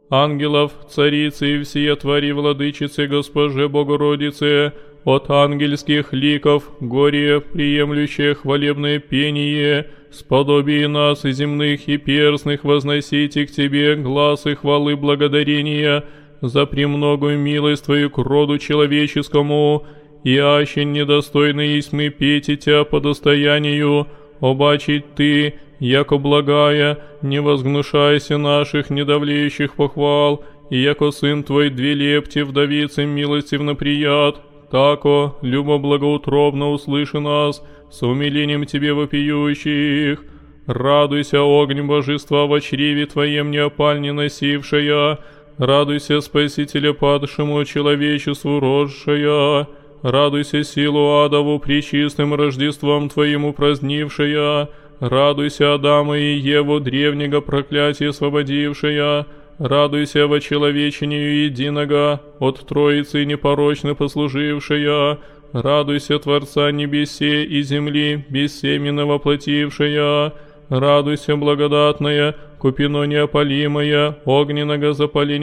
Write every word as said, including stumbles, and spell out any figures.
ангелов, царицы и всея твари владычицы Госпоже Богородице, от ангельских ликов, горе, приемлющее хвалебное пение, сподобие нас и земных и перстных возносите к Тебе глаз и хвалы благодарения за премногую милость Твою к роду человеческому, и аще недостойны есть мы петь и Тя по достоянию, обачить Ты, яко благая, не возгнушайся наших недавлеющих похвал, и яко сын Твой две лепти вдовице милостивно прият, тако, любо благоутробно услыши нас, с умилением Тебе вопиющих. Радуйся, огонь божества во чреве Твоем неопаль не носившая, радуйся, Спасителя падшему человечеству росшая, радуйся, силу адову пречистым Рождеством Твоим упразднившая, радуйся, Адама и Еву древнего проклятия освободившая, радуйся во человечению единого, от Троицы непорочно послужившая, радуйся, Творца небесе и земли, бессеменно воплотившая, радуйся, благодатная, купино неопалимая, огненного запаления